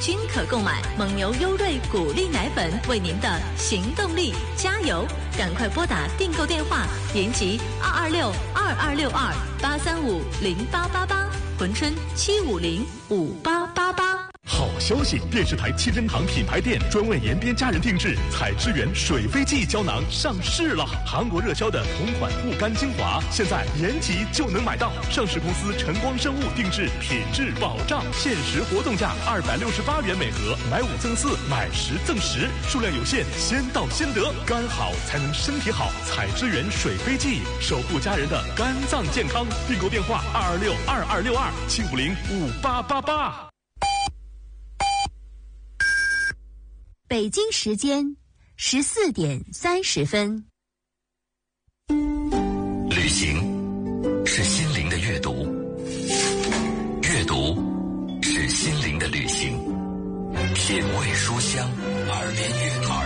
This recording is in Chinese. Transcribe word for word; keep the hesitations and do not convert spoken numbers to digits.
均可购买。蒙牛优瑞谷粒奶粉，为您的行动力加油！赶快拨打订购电话：延吉二二六二二六二八三五零八八八，珲春七五零五八八八。 好消息！电视台七珍堂品牌店专为延边家人定制采之源水飞记胶囊上市了。韩国热销的同款护肝精华，现在延吉就能买到。上市公司晨光生物定制，品质保障，限时活动价二百六十八元每盒，买五赠四，买十赠十，数量有限，先到先得。肝好才能身体好，采之源水飞记，守护家人的肝脏健康。订购电话二二六二二六二七五零五八八八。 北京时间十四点三十分。 旅行是心灵的阅读，阅读是心灵的旅行。品味书香，耳边阅读。